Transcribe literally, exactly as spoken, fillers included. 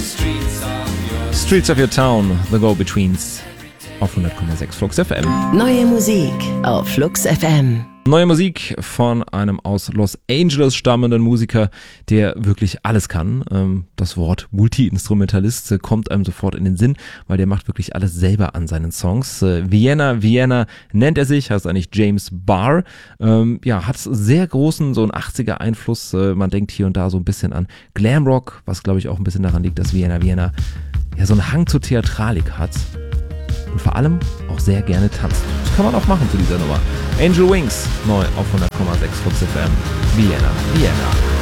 Streets of Your Town, The Go-Betweens auf hundert Komma sechs Flux F M. Neue Musik auf Flux F M. Neue Musik von einem aus Los Angeles stammenden Musiker, der wirklich alles kann. Ähm, das Wort Multi-Instrumentalist äh, kommt einem sofort in den Sinn, weil der macht wirklich alles selber an seinen Songs. Äh, Vienna, Vienna nennt er sich, heißt eigentlich James Barr. Ähm, ja, hat sehr großen, so einen achtziger Einfluss. Äh, man denkt hier und da so ein bisschen an Glamrock, was glaube ich auch ein bisschen daran liegt, dass Vienna, Vienna ja so einen Hang zur Theatralik hat. Und vor allem auch sehr gerne tanzt. Das kann man auch machen zu dieser Nummer. Angel Wings, neu auf hundert Komma sechs Flux F M. Vienna, Vienna.